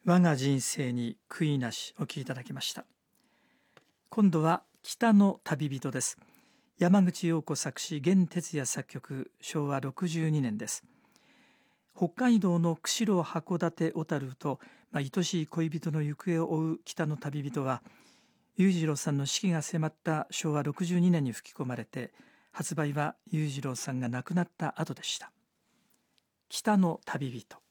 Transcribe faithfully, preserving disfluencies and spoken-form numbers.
我が人生に悔いなしお聴きいただきました。今度は北の旅人です。山口洋子作詞、弦哲也作曲、しょうわろくじゅうにねんです。北海道の釧路、函館、小樽と、まあ、愛しい恋人の行方を追う北の旅人は、裕次郎さんの死期が迫ったしょうわろくじゅうにねんに吹き込まれて、発売は裕次郎さんが亡くなった後でした。北の旅人。